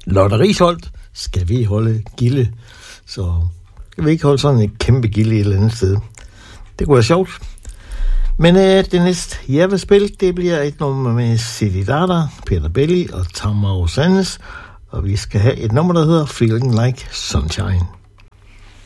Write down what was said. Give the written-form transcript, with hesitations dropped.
Lotte Risholt, skal vi holde gilde? Så skal vi ikke holde sådan et kæmpe gilde et eller andet sted. Det kunne være sjovt. Men det næste, jeg vil spille, det bliver et nummer med Zididada, Peter Belli og Tamara Rosanes. Og vi skal have et nummer, der hedder Feeling Like Sunshine.